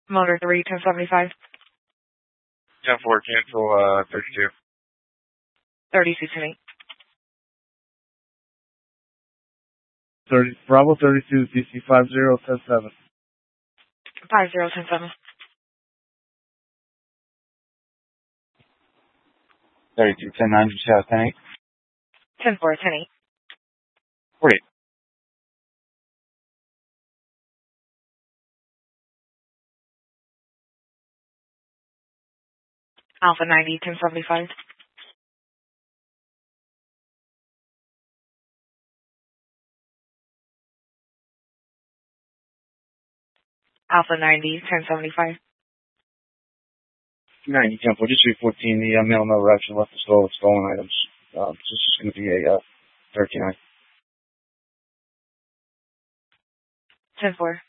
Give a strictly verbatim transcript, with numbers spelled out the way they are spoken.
Motor three, ten seventy-five. ten four, cancel, uh, thirty-two. thirty-two, ten eight. thirty, Bravo thirty-two, D C five zero, ten seven. five zero, ten seven. thirty-two, ten nine, ten eight. ten four, ten eight. forty-eight. Alpha ninety, ten seventy-five. Alpha ninety, ten seventy-five. ninety, ten forty-three, fourteen, the uh, mail no direction left the store with stolen items. Um, so this is going to be a uh, thirteen nine. ten four.